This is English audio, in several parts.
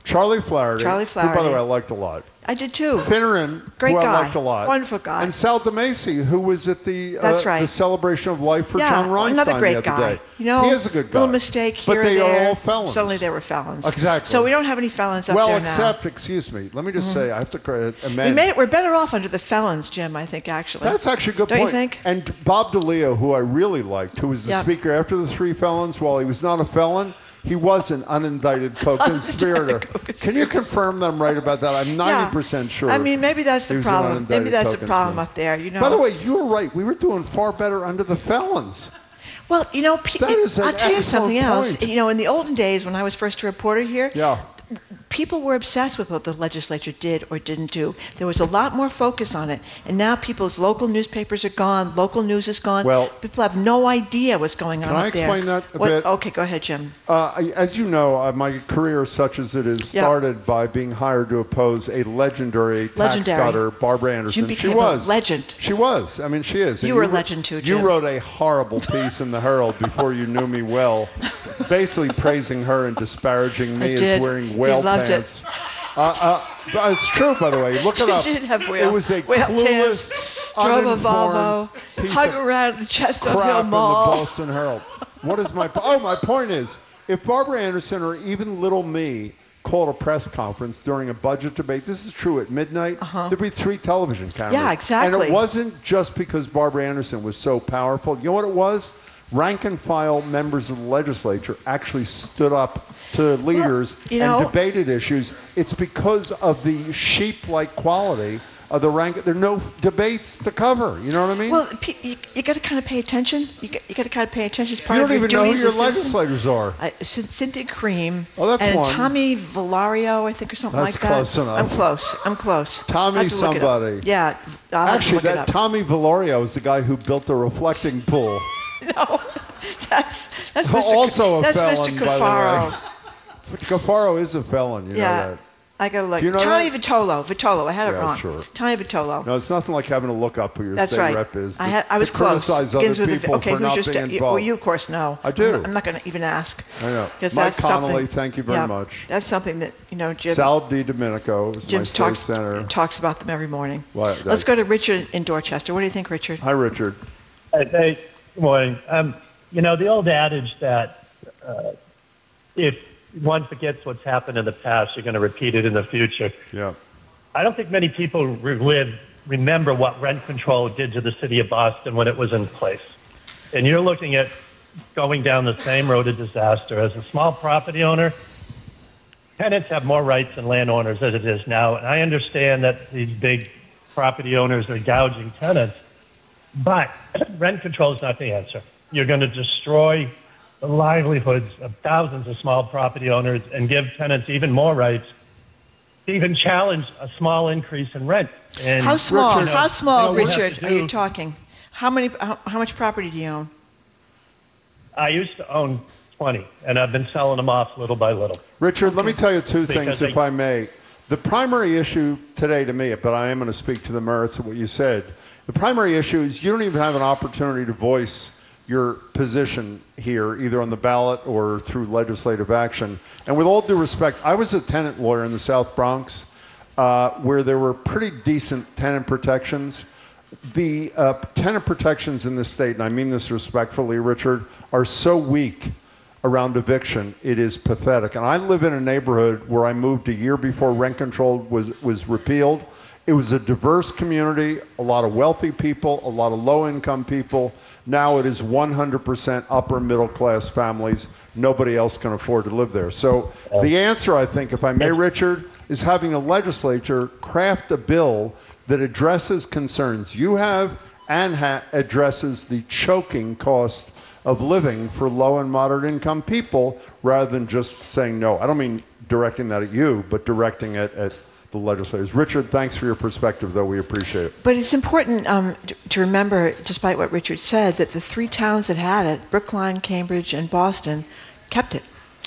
Charlie Flaherty, Charlie who, by the Flaherty. way, I liked a lot. I did too. Finneran, Great who guy. I liked a lot. Wonderful guy. And Sal DeMacy, who was at the That's right. the celebration of life for Yeah, John Reinstein another great the other guy. day. You know, he is a good guy. Little mistake here but or they there. are all felons. Suddenly they were felons. Exactly. So we don't have any felons up there now. Well, except, excuse me, let me just say, I have to amend. We're better off under the felons, Jim, I think, actually. That's actually a good Don't point. you think? And Bob DeLeo, who I really liked, who was the Yep. speaker after the three felons, while he was not a felon, he was an unindicted co-conspirator. Can you confirm that I'm right about that? I'm 90% sure. I mean, maybe that's he the was an problem. Maybe unindicted that's the problem co-conspirator. up there, you know. By the way, you were right. We were doing far better under the felons. Well, you know, That is an I'll tell you excellent something else. point. You know, in the olden days when I was first a reporter here, Yeah. people were obsessed with what the legislature did or didn't do. There was a lot more focus on it. And now people's local newspapers are gone, local news is gone. Well, people have no idea what's going on Can I up there. explain that a bit? Okay, go ahead, Jim. As you know, my career, such as it is, started by being hired to oppose a legendary tax cutter, Barbara Anderson. You She became was a legend. She was. I mean, she is. You were a legend too, Jim. You wrote a horrible piece in the Herald before you knew me well, basically praising her and disparaging me as wearing whale pants. But it's true, by the way. Look it up. She did have whale, It was a whale clueless, pants, drove a Volvo, piece hung of around the Chestnut crap Hill in the Mall. Boston Herald. What is my my point is, if Barbara Anderson or even little me called a press conference during a budget debate, this is true, at midnight, there'd be 3 television cameras. Yeah, exactly. And it wasn't just because Barbara Anderson was so powerful. You know what it was? Rank and file members of the legislature actually stood up to leaders and debated issues. It's because of the sheep-like quality of the rank. There are no debates to cover. You know what I mean? Well, you got to kind of pay attention. You got to kind of pay attention. It's part You of don't your even know who duties your as a citizen. legislators are. Cynthia Cream. Oh, that's and one. Tommy Valario, I think, or something That's like that. close enough. I'm close. Tommy I have to look it up. somebody. Yeah. I'll have to Actually, look it that up. Tommy Valario is the guy who built the reflecting pool. No, that's Mr. Also a that's felon, Mr. by the Cafaro. way. Cafaro is a felon, you know that. I got to look. Do you know Tommy that? Vitolo. I had it Yeah, wrong. sure. Tommy Vitolo. No, it's nothing like having to look up who your That's state right. rep is. I was close. Criticize Begins other with a- people okay, for who's not your being well, involved. you, of course, know. I do. I'm not going to even ask. I know. 'Cause Mike that's something- Connolly, thank you very much. That's something that, Jim. Sal DiDomenico is Jim my state senator. talks about them every morning. Well, Let's go to Richard in Dorchester. What do you think, Richard? Hi, Richard. Hey, good morning. The old adage that if one forgets what's happened in the past, you're going to repeat it in the future. Yeah. I don't think many people remember what rent control did to the city of Boston when it was in place. And you're looking at going down the same road of disaster. As a small property owner, tenants have more rights than landowners as it is now. And I understand that these big property owners are gouging tenants, but rent control is not the answer. You're going to destroy the livelihoods of thousands of small property owners and give tenants even more rights to even challenge a small increase in rent. And How small? Richard, How small, what we have Richard, to are you do- talking? How much property do you own? I used to own 20, and I've been selling them off little by little. Richard, let me tell you 2 things, Because if I may. The primary issue today to me, but I am going to speak to the merits of what you said. The primary issue is you don't even have an opportunity to voice your position here, either on the ballot or through legislative action. And with all due respect, I was a tenant lawyer in the South Bronx where there were pretty decent tenant protections. The tenant protections in this state, and I mean this respectfully, Richard, are so weak around eviction, it is pathetic. And I live in a neighborhood where I moved a year before rent control was repealed. It was a diverse community, a lot of wealthy people, a lot of low-income people. Now it is 100% upper middle-class families. Nobody else can afford to live there. So the answer, I think, if I may, Richard, is having a legislature craft a bill that addresses concerns you have and addresses the choking cost of living for low and moderate income people, rather than just saying no. I don't mean directing that at you, but directing it at the legislators. Richard, thanks for your perspective, though. We appreciate it. But it's important to remember, despite what Richard said, that the 3 towns that had it, Brookline, Cambridge, and Boston, kept it.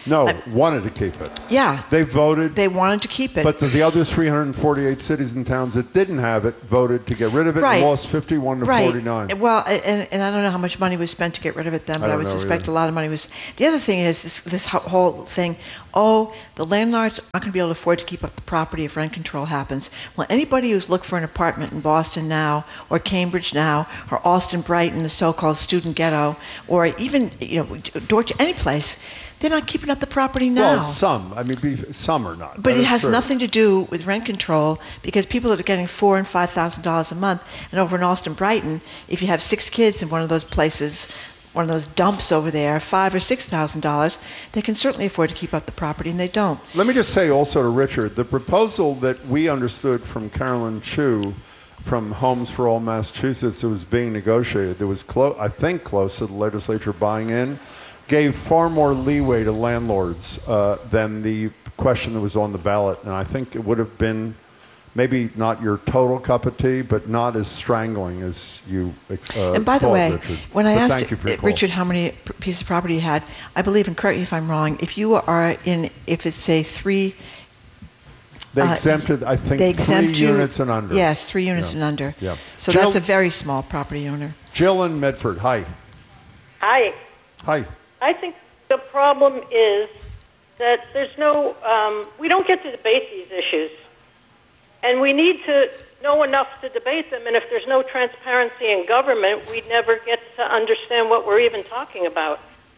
No, wanted to keep it. Yeah. They voted. They wanted to keep it. But the other 348 cities and towns that didn't have it voted to get rid of it and lost 51 to 49. Well, and I don't know how much money was spent to get rid of it then, but I would suspect a lot of money was. The other thing is this whole thing, the landlords aren't going to be able to afford to keep up the property if rent control happens. Well, anybody who's looked for an apartment in Boston now, or Cambridge now, or Austin Brighton, the so-called student ghetto, or even, Dorchester, any place, they're not keeping up the property now. Well, some. I mean, some are not. But it has nothing to do with rent control, because people that are getting $4,000 and $5,000 a month, and over in Austin Brighton, if you have 6 kids in one of those places, one of those dumps over there, $5,000 or $6,000, they can certainly afford to keep up the property, and they don't. Let me just say also to Richard, the proposal that we understood from Carolyn Chu from Homes for All Massachusetts that was being negotiated, that was, I think, close to the legislature buying in, gave far more leeway to landlords than the question that was on the ballot. And I think it would have been maybe not your total cup of tea, but not as strangling as you And by the way, Richard. when I asked Richard how many pieces of property he had, I believe, and correct me if I'm wrong, if you are if it's, say, 3... They exempted, I think, 3 units and under. Yes, 3 units and under. Yeah. So that's a very small property owner. Jill in Medford, hi. Hi. Hi. I think the problem is that there's no, we don't get to debate these issues. And we need to know enough to debate them. And if there's no transparency in government, we never get to understand what we're even talking about.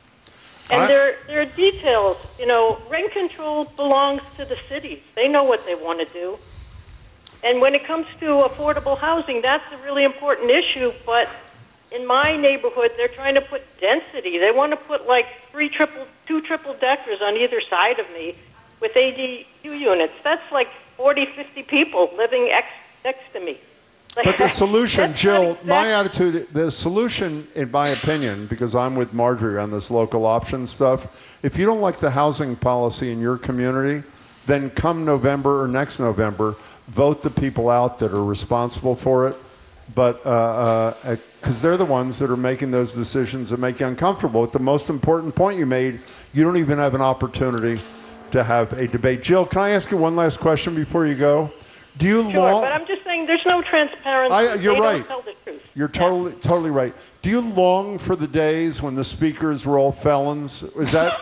And there are details. Rent control belongs to the cities. They know what they want to do. And when it comes to affordable housing, that's a really important issue. But in my neighborhood, they're trying to put density. They want to put like 2 triple deckers on either side of me with ADU units. That's like 40, 50 people living next to me. But the solution, Jill, my attitude, the solution, in my opinion, because I'm with Marjorie on this local option stuff, if you don't like the housing policy in your community, then come November or next November, vote the people out that are responsible for it. But because they're the ones that are making those decisions that make you uncomfortable. But the most important point you made, you don't even have an opportunity to have a debate. Jill, can I ask you one last question before you go? Do you Sure, but I'm just saying there's no transparency. You're right. Don't tell the truth. You're totally right. Do you long for the days when the speakers were all felons? Is that...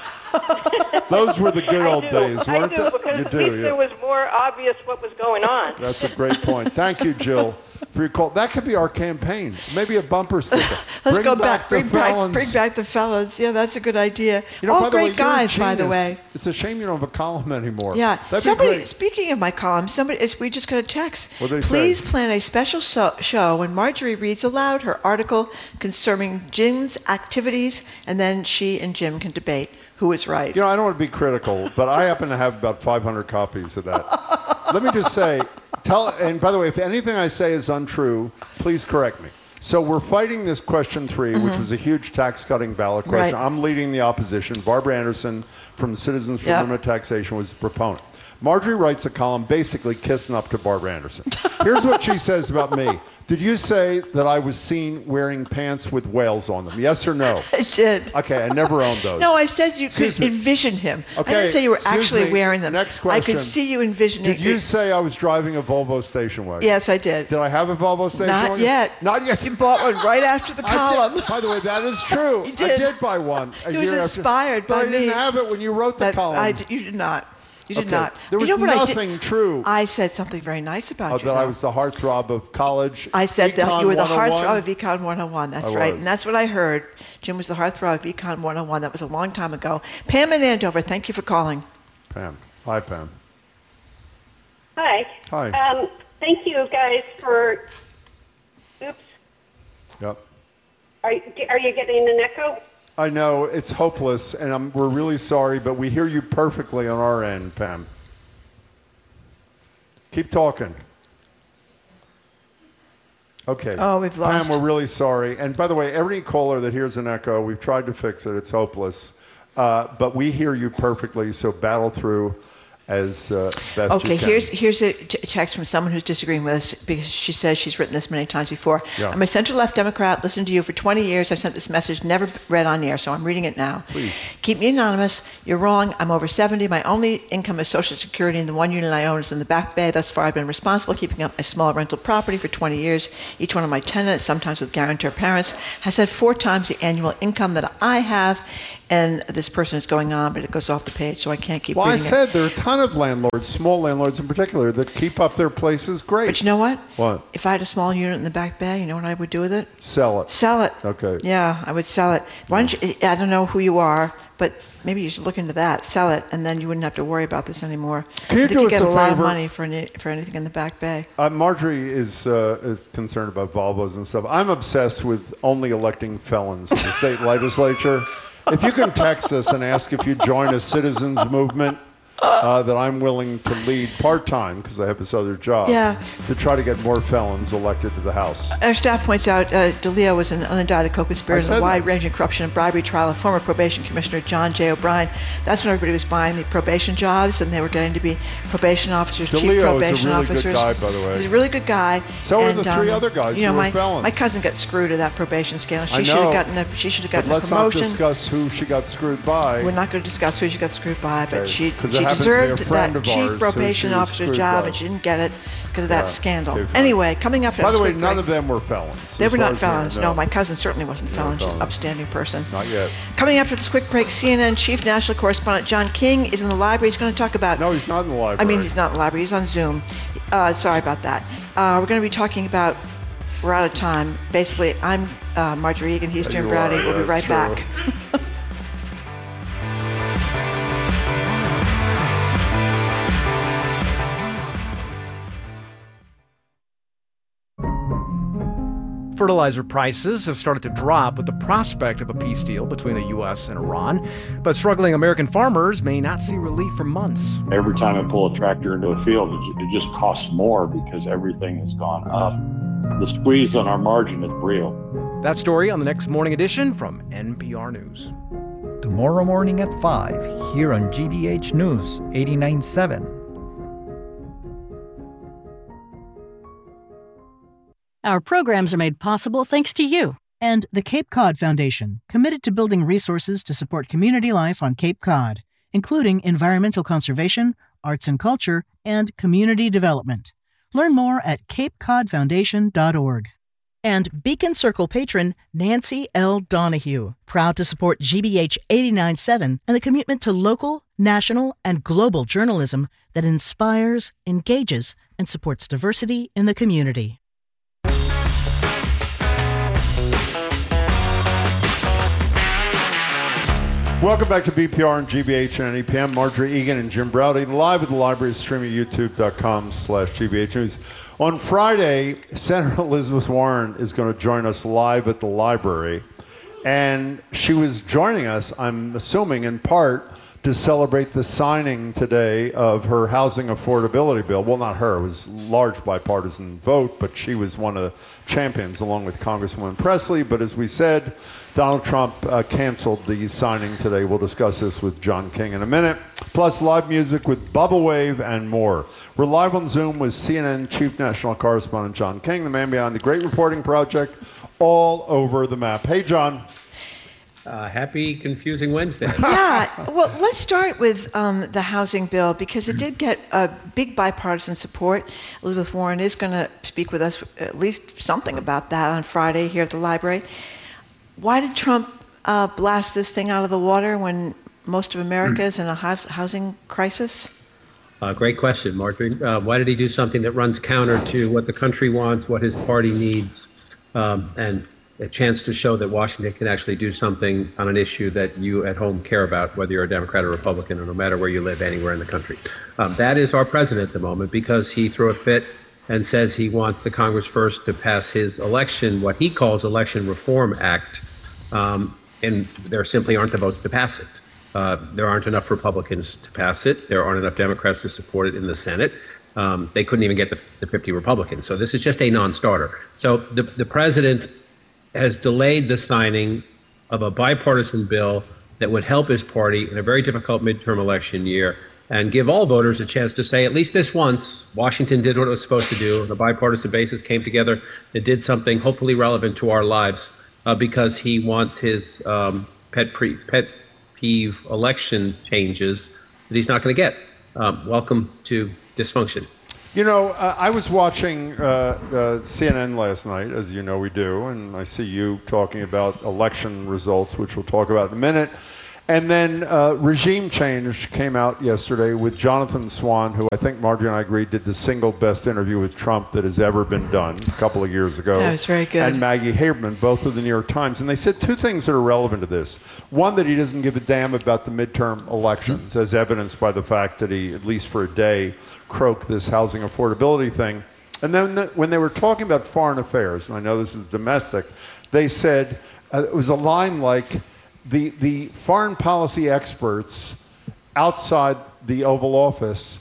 Those were the good old days, weren't they? Because at least it was more obvious what was going on. That's a great point. Thank you, Jill, for your call. That could be our campaign. Maybe a bumper sticker. Let's go back. Bring back the felons. Yeah, that's a good idea. All great guys, by the way. It's a shame you don't have a column anymore. Yeah. Speaking of my column, we just got a text. What did they say? Please plan a special show when Marjorie reads aloud her article concerning Jim's activities, and then she and Jim can debate who is right. I don't want to be critical, but I happen to have about 500 copies of that. Let me just say, and by the way, if anything I say is untrue, please correct me. So we're fighting this question 3, which was a huge tax-cutting ballot question. Right. I'm leading the opposition. Barbara Anderson from Citizens for Limited Taxation was the proponent. Marjorie writes a column basically kissing up to Barbara Anderson. Here's what she says about me. Did you say that I was seen wearing pants with whales on them? Yes or no? I did. Okay, I never owned those. No, I said you could envision him. Okay, I didn't say you were actually wearing them. Next question. I could see you envisioning. Did you say I was driving a Volvo station wagon? Yes, I did. Did I have a Volvo station wagon? Not yet. Not yet. You bought one right after the column. By the way, that is true. You did. I did buy one. He was inspired by me. I didn't have it when you wrote the column. You did not. You did Okay. not. There was nothing true. I said something very nice about you. That I was the heartthrob of college. I said that you were the 101. heartthrob of Econ 101. That's right. And that's what I heard. Jim was the heartthrob of Econ 101. That was a long time ago. Pam in Andover, thank you for calling. Pam. Hi, Pam. Hi. Hi. Thank you guys for... Oops. Yep. Are you getting an echo? I know, it's hopeless, and we're really sorry, but we hear you perfectly on our end, Pam. Keep talking. Okay. Oh, we've lost. Pam, we're really sorry. And by the way, every caller that hears an echo, we've tried to fix it. It's hopeless. But we hear you perfectly, so battle through. as best you Okay, can. here's a text from someone who's disagreeing with us because she says she's written this many times before. Yeah. I'm a center-left Democrat, listened to you for 20 years. I've sent this message, never read on the air, so I'm reading it now. Please. Keep me anonymous. You're wrong. I'm over 70. My only income is Social Security, and the one unit I own is in the Back Bay. Thus far, I've been responsible keeping up a small rental property for 20 years. Each one of my tenants, sometimes with guarantor parents, has had 4 times the annual income that I have, and this person is going on, but it goes off the page, so I can't keep Well, I reading it. said there are a ton of landlords, small landlords in particular, that keep up their places great. But you know what? What? If I had a small unit in the Back Bay, you know what I would do with it? Sell it. Sell it. Okay. Yeah, I would sell it. Why don't you, I don't know who you are, but maybe you should look into that. Sell it, and then you wouldn't have to worry about this anymore. Can you I think do you us get a a lot of favor? money for anything in the Back Bay. Marjorie is concerned about Volvos and stuff. I'm obsessed with only electing felons in the state legislature. If you can text us and ask if you join a citizens movement that I'm willing to lead part-time, because I have this other job, Yeah. to try to get more felons elected to the House. Our staff points out DeLeo was an unindicted co-conspirator in said the that. wide-ranging corruption and bribery trial of former probation commissioner John J. O'Brien. That's when everybody was buying the probation jobs, and they were getting to be probation officers, chief DeLeo is a probation really good officers. guy, by the way. He's a really good guy. So are and, the 3 other guys you know, who were my, felons. My cousin got screwed at that probation scandal. I She should have know. gotten she should have But gotten a let's not promotion. discuss who she got screwed by. We're not going to discuss who she got screwed by, but Okay, she 'cause it happens to be a deserved friend that of ours chief who probation she was officer screwed job, by. and she didn't get it because of that Yeah, scandal. okay, fine. Anyway, coming up. By the way, quick none break. of them were felons. They as were far not as we know. felons. No, my cousin certainly wasn't felon. She's an felon. upstanding person. Not yet. Coming up to this quick break, CNN chief national correspondent John King is in the library. He's going to talk about. No, he's not in the library. I mean, he's not in the library. He's on Zoom. Sorry about that. We're going to be talking about. We're out of time. Basically, I'm Marjorie Egan. He's Jim You Browdy. are, We'll be right that's back. true. Fertilizer prices have started to drop with the prospect of a peace deal between the U.S. and Iran, but struggling American farmers may not see relief for months. Every time I pull a tractor into a field, it just costs more because everything has gone up. The squeeze on our margin is real. That story on the next morning edition from NPR News. Tomorrow morning at 5 here on GBH News 89.7. Our programs are made possible thanks to you and the Cape Cod Foundation, committed to building resources to support community life on Cape Cod, including environmental conservation, arts and culture, and community development. Learn more at capecodfoundation.org. And Beacon Circle patron Nancy L. Donahue, proud to support GBH 89.7 and the commitment to local, national, and global journalism that inspires, engages, and supports diversity in the community. Welcome back to BPR and GBH and NEPM. Marjorie Egan and Jim Browdy live at the library, streaming at youtube.com/GBH News. On Friday, Senator Elizabeth Warren is going to join us live at the library. And she was joining us, I'm assuming, in part to celebrate the signing today of her housing affordability bill. Well, not her. It was a large bipartisan vote, but she was one of the champions along with Congresswoman Presley. But as we said, Donald Trump canceled the signing today. We'll discuss this with John King in a minute. Plus live music with Bubba Wave and more. We're live on Zoom with CNN Chief National Correspondent John King, the man behind the Great Reporting Project, all over the map. Hey, John. Happy Confusing Wednesday. Yeah, well, let's start with the housing bill because it did get big bipartisan support. Elizabeth Warren is going to speak with us, at least something about that on Friday here at the library. Why did Trump blast this thing out of the water when most of America is in a housing crisis? Great question, Marjorie. Why did he do something that runs counter to what the country wants, what his party needs, and a chance to show that Washington can actually do something on an issue that you at home care about, whether you're a Democrat or Republican, or no matter where you live anywhere in the country. That is our president at the moment because he threw a fit and says he wants the Congress first to pass his election, what he calls Election Reform Act, and there simply aren't the votes to pass it. There aren't enough Republicans to pass it. There aren't enough Democrats to support it in the Senate. They couldn't even get the 50 Republicans. So this is just a non-starter. So the president has delayed the signing of a bipartisan bill that would help his party in a very difficult midterm election year and give all voters a chance to say, at least this once, Washington did what it was supposed to do on a bipartisan basis, came together and did something hopefully relevant to our lives, because he wants his pet peeve election changes that he's not going to get. Welcome to dysfunction. You know, I was watching CNN last night, as you know we do, and I see you talking about election results, which we'll talk about in a minute. And then regime change came out yesterday with Jonathan Swan, who I think Marjorie and I agreed did the single best interview with Trump that has ever been done a couple of years ago. That was very good. And Maggie Haberman, both of the New York Times. And they said two things that are relevant to this. One, that he doesn't give a damn about the midterm elections, as evidenced by the fact that he, at least for a day, croaked this housing affordability thing. And then when they were talking about foreign affairs, and I know this is domestic, they said, it was a line like, the foreign policy experts outside the Oval Office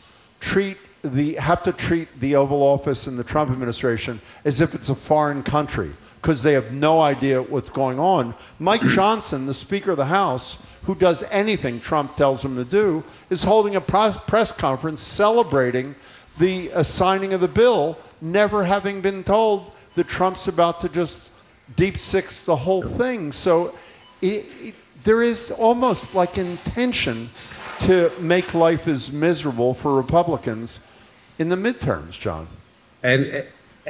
have to treat the Oval Office and the Trump administration as if it's a foreign country because they have no idea what's going on. Mike Johnson, the Speaker of the House, who does anything Trump tells him to do, is holding a press conference celebrating the signing of the bill, never having been told that Trump's about to just deep six the whole thing. So there is almost like intention to make life as miserable for Republicans in the midterms, John. And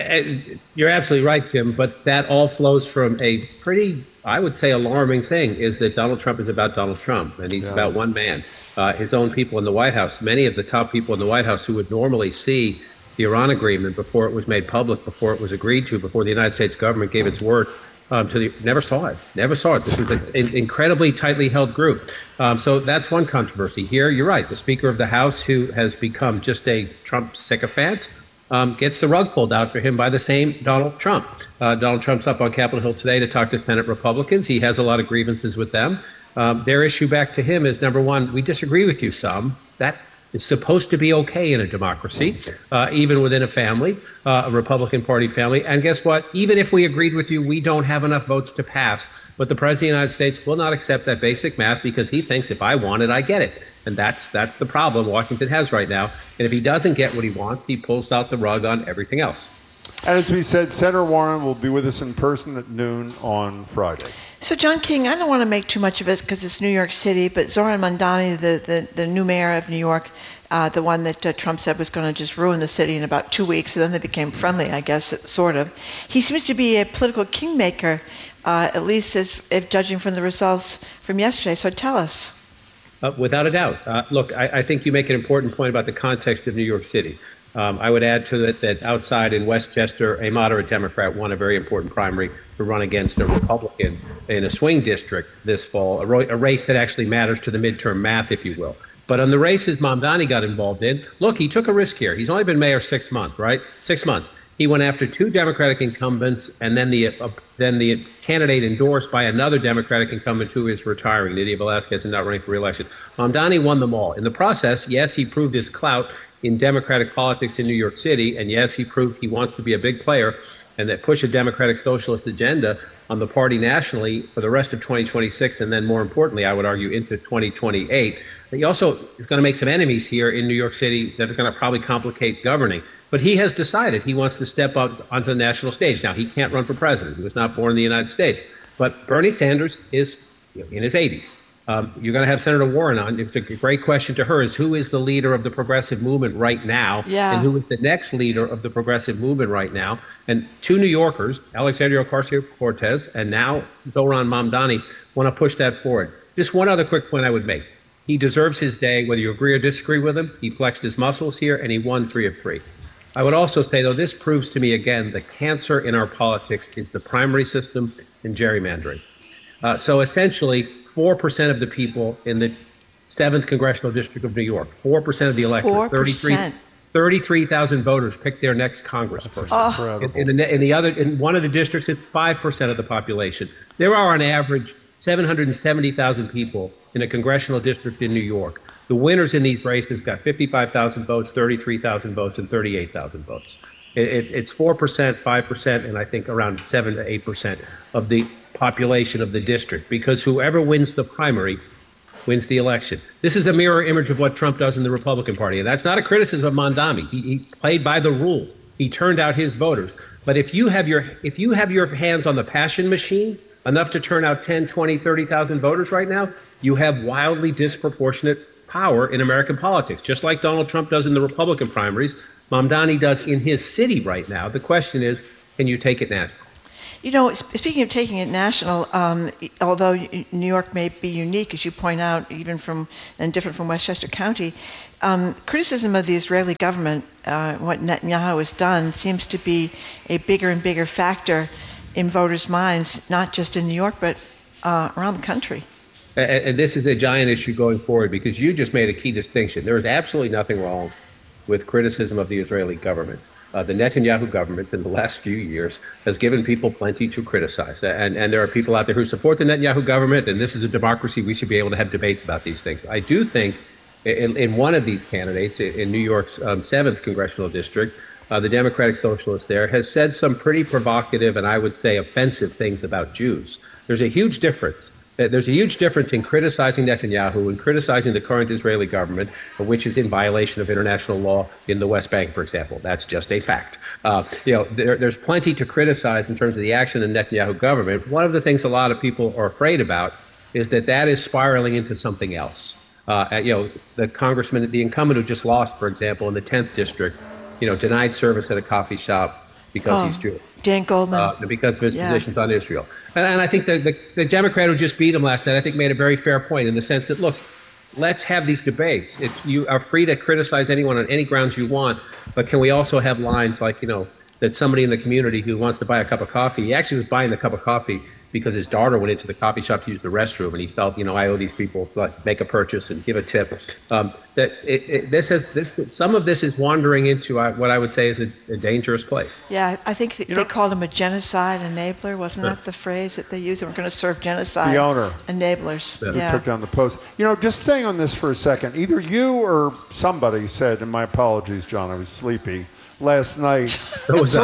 you're absolutely right, Jim, but that all flows from a pretty, I would say, alarming thing, is that Donald Trump is about Donald Trump, and he's about one man, his own people in the White House. Many of the top people in the White House who would normally see the Iran agreement before it was made public, before it was agreed to, before the United States government gave its word, never saw it. This is an incredibly tightly held group. So that's one controversy. Here, you're right. The Speaker of the House, who has become just a Trump sycophant, gets the rug pulled out for him by the same Donald Trump. Donald Trump's up on Capitol Hill today to talk to Senate Republicans. He has a lot of grievances with them. Their issue back to him is, number one, we disagree with you some. That is supposed to be okay in a democracy, even within a family, a Republican Party family. And guess what? Even if we agreed with you, we don't have enough votes to pass. But the President of the United States will not accept that basic math because he thinks if I want it, I get it. And that's the problem Washington has right now. And if he doesn't get what he wants, he pulls out the rug on everything else. And as we said, Senator Warren will be with us in person at noon on Friday. So, John King, I don't want to make too much of it because it's New York City, but Zohran Mamdani, the new mayor of New York, the one that Trump said was going to just ruin the city in about 2 weeks, and then they became friendly, I guess, sort of. He seems to be a political kingmaker, at least if judging from the results from yesterday. So tell us. Without a doubt. Look, I think you make an important point about the context of New York City. I would add to that outside in Westchester, a moderate Democrat won a very important primary to run against a Republican in a swing district this fall, a race that actually matters to the midterm math, if you will. But on the races Mamdani got involved in, look, he took a risk here. He's only been mayor 6 months, right? 6 months. He went after two Democratic incumbents, and then the candidate endorsed by another Democratic incumbent who is retiring, Nydia Velázquez, and not running for re-election. Mamdani won them all. In the process, yes, he proved his clout in Democratic politics in New York City, and yes, he proved he wants to be a big player and that push a Democratic socialist agenda on the party nationally for the rest of 2026, and then more importantly, I would argue, into 2028. He also is going to make some enemies here in New York City that are going to probably complicate governing. But he has decided he wants to step up onto the national stage. Now, he can't run for president. He was not born in the United States. But Bernie Sanders is in his 80s. You're going to have Senator Warren on. It's a great question to her is who is the leader of the progressive movement right now? Yeah. And who is the next leader of the progressive movement right now? And two New Yorkers, Alexandria Ocasio-Cortez and now Zohran Mamdani, want to push that forward. Just one other quick point I would make. He deserves his day, whether you agree or disagree with him. He flexed his muscles here, and he won 3 of 3. I would also say, though, this proves to me, again, the cancer in our politics is the primary system and gerrymandering. So essentially, 4% of the people in the 7th Congressional District of New York, 4% of the electorate, 33,000 voters pick their next congressperson. Oh. In one of the districts, it's 5% of the population. There are, on average, 770,000 people in a congressional district in New York. The winners in these races got 55,000 votes, 33,000 votes, and 38,000 votes. It's 4%, 5%, and I think around 7 to 8% of the population of the district, because whoever wins the primary wins the election. This is a mirror image of what Trump does in the Republican Party. And that's not a criticism of Mamdani. He played by the rule. He turned out his voters. But if you have your hands on the passion machine, enough to turn out 10, 20, 30,000 voters right now, you have wildly disproportionate power in American politics. Just like Donald Trump does in the Republican primaries, Mamdani does in his city right now. The question is, can you take it national? You know, speaking of taking it national, although New York may be unique, as you point out, even and different from Westchester County, criticism of the Israeli government, what Netanyahu has done, seems to be a bigger and bigger factor in voters' minds, not just in New York, but around the country. And this is a giant issue going forward, because you just made a key distinction. There is absolutely nothing wrong with criticism of the Israeli government. The Netanyahu government in the last few years has given people plenty to criticize. And there are people out there who support the Netanyahu government, and this is a democracy. We should be able to have debates about these things. I do think in one of these candidates in New York's 7th congressional district, the Democratic Socialist there has said some pretty provocative and I would say offensive things about Jews. There's a huge difference. There's a huge difference in criticizing Netanyahu and criticizing the current Israeli government, which is in violation of international law in the West Bank, for example. That's just a fact. There's plenty to criticize in terms of the action of the Netanyahu government. One of the things a lot of people are afraid about is that is spiraling into something else. The congressman, the incumbent who just lost, for example, in the 10th district, denied service at a coffee shop because he's Jewish. Dan Goldman. Because of his positions on Israel. And I think the Democrat who just beat him last night, I think made a very fair point in the sense that, look, let's have these debates. You are free to criticize anyone on any grounds you want, but can we also have lines like, that somebody in the community who wants to buy a cup of coffee, he actually was buying the cup of coffee because his daughter went into the coffee shop to use the restroom, and he felt, I owe these people, make a purchase and give a tip. Some of this is wandering into what I would say is a dangerous place. Yeah, I think they called him a genocide enabler. Wasn't that the phrase that they used? We're going to serve genocide enablers. Yeah. Took down the post. Just staying on this for a second, either you or somebody said, and my apologies, John, I was sleepy last night. It was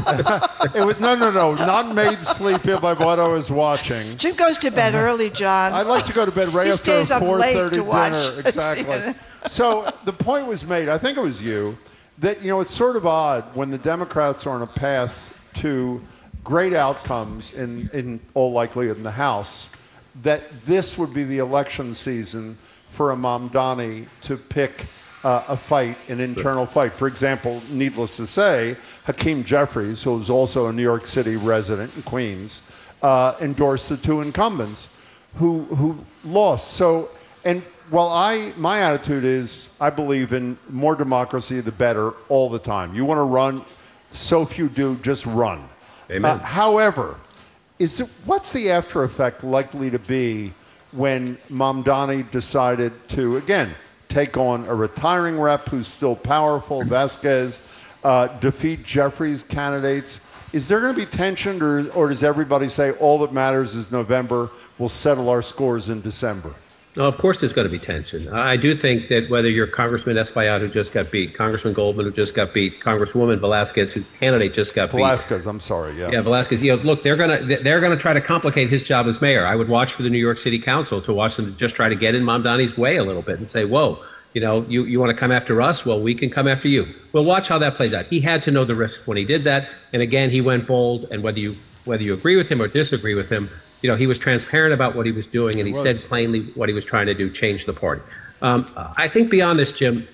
not made sleepy by what I was watching. Jim goes to bed early, John. I like to go to bed right after a 4:30 dinner. Exactly. So the point was made, I think it was you, that it's sort of odd when the Democrats are on a path to great outcomes in all likelihood in the House, that this would be the election season for a Mamdani to pick a fight, an internal fight. For example, needless to say, Hakeem Jeffries, who is also a New York City resident in Queens, endorsed the two incumbents who lost. So, and while my attitude is I believe in more democracy, the better, all the time. You want to run, so few do, just run. Amen. However, what's the after effect likely to be when Mamdani decided to, again, take on a retiring rep who's still powerful, Vasquez, defeat Jeffries' candidates? Is there going to be tension, or does everybody say all that matters is November, we'll settle our scores in December? No, of course there's going to be tension. I do think that whether you're Congressman Espaillat, who just got beat, Congressman Goldman, who just got beat, Congresswoman Velasquez, whose candidate just got beat. Velasquez, I'm sorry, yeah. Yeah, Velasquez. Look, they're gonna try to complicate his job as mayor. I would watch for the New York City Council to watch them just try to get in Mamdani's way a little bit and say, whoa, you want to come after us? Well, we can come after you. We'll watch how that plays out. He had to know the risks when he did that. And again, he went bold. And whether you agree with him or disagree with him, he was transparent about what he was doing, and he said plainly what he was trying to do, change the party. I think beyond this, Jim,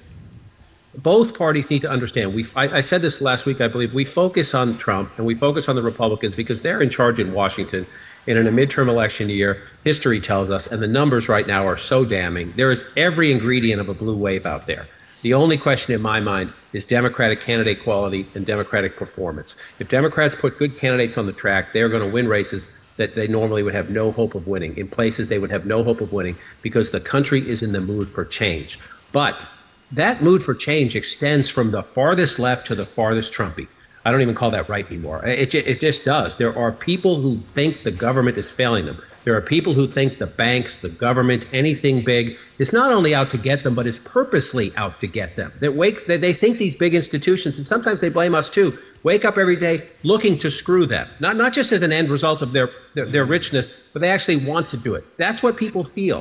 both parties need to understand. I said this last week, I believe. We focus on Trump and we focus on the Republicans because they're in charge in Washington. And in a midterm election year, history tells us, and the numbers right now are so damning, there is every ingredient of a blue wave out there. The only question in my mind is Democratic candidate quality and Democratic performance. If Democrats put good candidates on the track, they're going to win races that they normally would have no hope of winning, in places they would have no hope of winning, because the country is in the mood for change. But that mood for change extends from the farthest left to the farthest Trumpy. I don't even call that right anymore. It just does. There are people who think the government is failing them. There are people who think the banks, the government, anything big is not only out to get them, but is purposely out to get them. They think these big institutions, and sometimes they blame us too, wake up every day looking to screw them. Not just as an end result of their richness, but they actually want to do it. That's what people feel.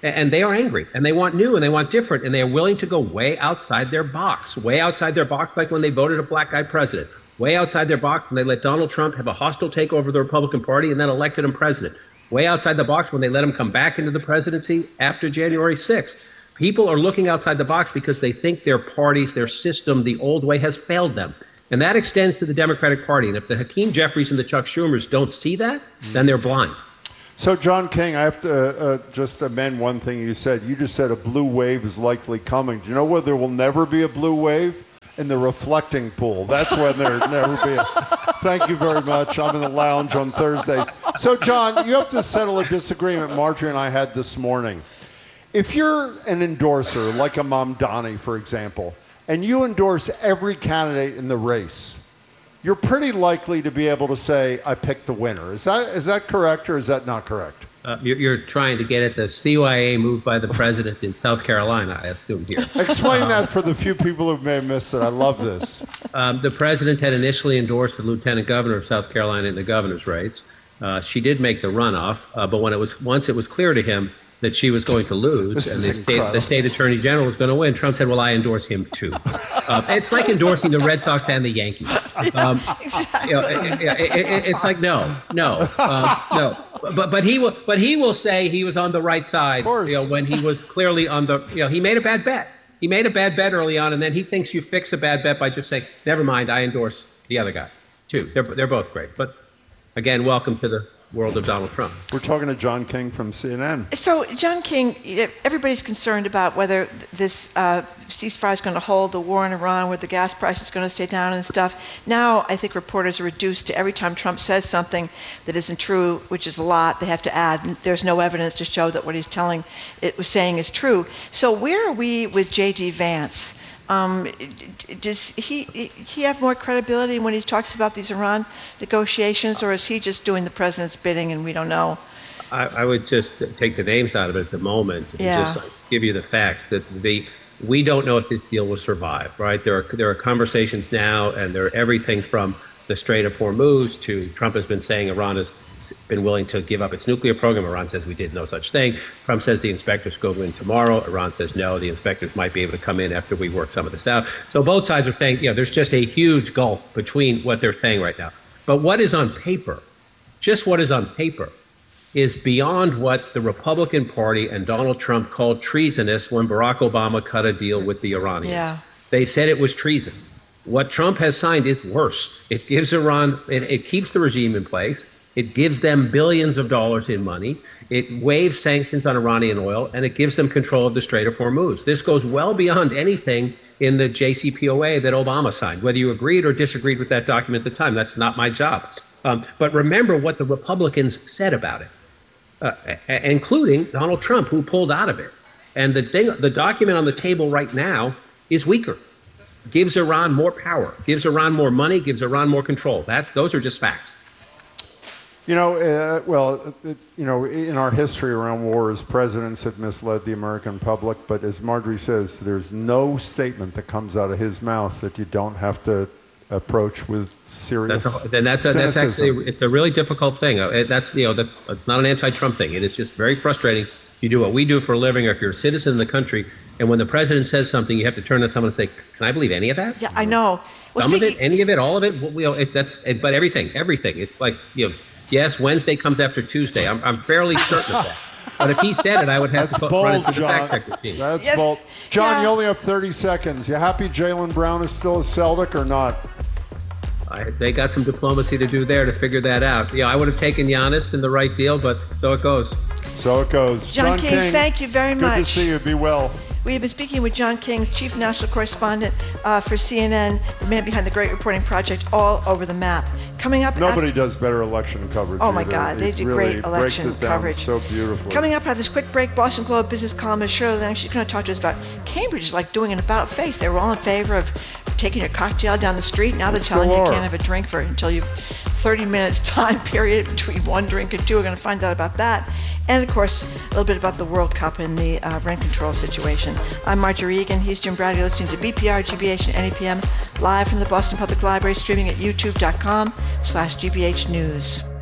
And they are angry, and they want new, and they want different, and they are willing to go way outside their box, like when they voted a black guy president, way outside their box when they let Donald Trump have a hostile takeover of the Republican Party and then elected him president, way outside the box when they let him come back into the presidency after January 6th. People are looking outside the box because they think their parties, their system, the old way has failed them. And that extends to the Democratic Party. And if the Hakeem Jeffries and the Chuck Schumers don't see that, then they're blind. So, John King, I have to just amend one thing you said. You just said a blue wave is likely coming. Do you know where there will never be a blue wave? In the reflecting pool. That's when there never be a... Thank you very much. I'm in the lounge on Thursdays. So, John, you have to settle a disagreement Marjorie and I had this morning. If you're an endorser, like a Mamdani, for example, and you endorse every candidate in the race, you're pretty likely to be able to say, I picked the winner. Is that correct, or is that not correct? You're trying to get at the CYA move by the president in South Carolina, I assume, here. Explain that for the few people who may have missed it. I love this. The president had initially endorsed the lieutenant governor of South Carolina in the governor's race. She did make the runoff, but once it was clear to him that she was going to lose and the state attorney general was going to win, Trump said, well, I endorse him too. It's like endorsing the Red Sox and the Yankees. Exactly. It's like, no. But he will say he was on the right side, when he was clearly on the, he made a bad bet. He made a bad bet early on, and then he thinks you fix a bad bet by just saying, never mind, I endorse the other guy too. They're both great. But again, welcome to the world of Donald Trump. We're talking to John King from CNN. So, John King, everybody's concerned about whether this ceasefire is going to hold, the war in Iran, where the gas price is going to stay down and stuff. Now, I think reporters are reduced to every time Trump says something that isn't true, which is a lot, they have to add, there's no evidence to show that what he's saying is true. So where are we with J.D. Vance? Does he have more credibility when he talks about these Iran negotiations, or is he just doing the president's bidding and we don't know? I would just take the names out of it at the moment and just give you the facts that we don't know if this deal will survive, right? There are conversations now, and there are everything from the Strait of Hormuz to Trump has been saying Iran has been willing to give up its nuclear program. Iran says we did no such thing. Trump says the inspectors go in tomorrow. Iran says no, the inspectors might be able to come in after we work some of this out. So both sides are saying, there's just a huge gulf between what they're saying right now. But what is on paper, just what is on paper, is beyond what the Republican Party and Donald Trump called treasonous when Barack Obama cut a deal with the Iranians. Yeah. They said it was treason. What Trump has signed is worse. It gives Iran, it keeps the regime in place. It gives them billions of dollars in money. It waives sanctions on Iranian oil, and it gives them control of the Strait of Hormuz. This goes well beyond anything in the JCPOA that Obama signed. Whether you agreed or disagreed with that document at the time, that's not my job. But remember what the Republicans said about it, including Donald Trump, who pulled out of it. And the document on the table right now is weaker. Gives Iran more power, gives Iran more money, gives Iran more control. Those are just facts. In our history around wars, presidents have misled the American public, but as Marjorie says, there's no statement that comes out of his mouth that you don't have to approach with serious that's actually, it's a really difficult thing. That's not an anti-Trump thing. It is just very frustrating. You do what we do for a living, or if you're a citizen of the country, and when the president says something, you have to turn to someone and say, can I believe any of that? Yeah, I know. Some of it, any of it, all of it? But everything. It's like, yes, Wednesday comes after Tuesday. I'm fairly certain of that. But if he said it, I would have to run it through the fact-check team. That's bold. John, you only have 30 seconds. You happy Jaylen Brown is still a Celtic or not? They got some diplomacy to do there to figure that out. I would have taken Giannis in the right deal, but so it goes. So it goes. John King, thank you very much. Good to see you. Be well. We have been speaking with John King, Chief National Correspondent for CNN, the man behind the great reporting project All Over the Map. Coming up... Nobody does better election coverage. Oh, my God. They do great election coverage. So beautifully. Coming up, I have this quick break. Boston Globe business columnist Shirley Lang. She's going to talk to us about Cambridge is like doing an about-face. They were all in favor of taking a cocktail down the street. Now they're telling you can't have a drink until you've 30 minutes time period between one drink and two. We're going to find out about that. And, of course, a little bit about the World Cup and the rent control situation. I'm Marjorie Egan. He's Jim Brady, listening to BPR, GBH, and NEPM, live from the Boston Public Library, streaming at youtube.com/GBH News.